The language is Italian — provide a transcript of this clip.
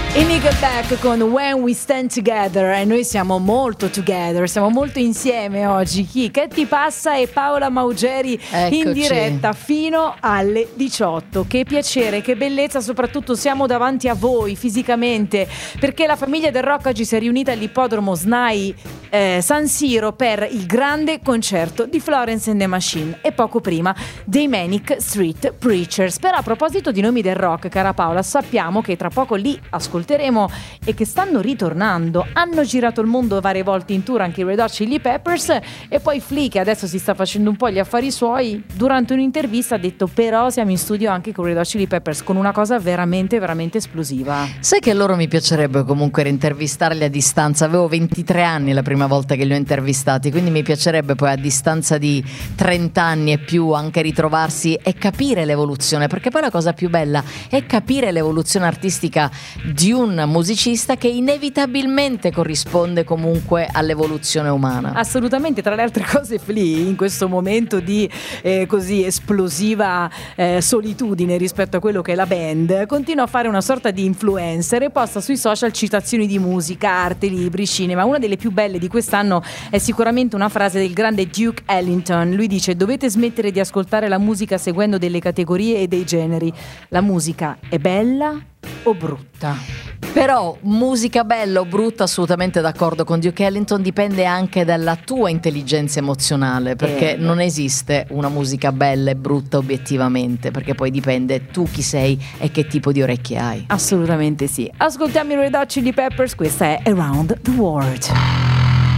I Nickelback con When We Stand Together, e noi siamo molto together, siamo molto insieme oggi. Che ti passa? E Paola Maugeri. Eccoci. In diretta fino alle 18. Che piacere, che bellezza, soprattutto siamo davanti a voi fisicamente, perché la famiglia del rock oggi si è riunita all'ippodromo SNAI San Siro per il grande concerto di Florence and the Machine e poco prima dei Manic Street Preachers. Però a proposito di nomi del rock, cara Paola, sappiamo che tra poco li ascolteremo e che stanno ritornando. Hanno girato il mondo varie volte in tour anche i Red Hot Chili Peppers, e poi Flea, che adesso si sta facendo un po' gli affari suoi, durante un'intervista ha detto: però siamo in studio anche con i Red Hot Chili Peppers, con una cosa veramente veramente esplosiva. Sai che loro mi piacerebbe comunque rintervistarli a distanza. Avevo 23 anni la prima volta che li ho intervistati, quindi mi piacerebbe poi a distanza di 30 anni e più anche ritrovarsi e capire l'evoluzione, perché poi la cosa più bella è capire l'evoluzione artistica di un musicista che inevitabilmente corrisponde comunque all'evoluzione umana. Assolutamente. Tra le altre cose, Flea, in questo momento di così esplosiva solitudine rispetto a quello che è la band, continua a fare una sorta di influencer e posta sui social citazioni di musica, arte, libri, cinema. Una delle più belle di quest'anno è sicuramente una frase del grande Duke Ellington. Lui dice: dovete smettere di ascoltare la musica seguendo delle categorie e dei generi. La musica è bella o brutta? Però musica bella o brutta, assolutamente d'accordo con Duke Ellington, dipende anche dalla tua intelligenza emozionale, perché non esiste una musica bella e brutta obiettivamente, perché poi dipende tu chi sei e che tipo di orecchie hai. Assolutamente sì. Ascoltiamo i Red Hot Chili Peppers, questa è Around the World.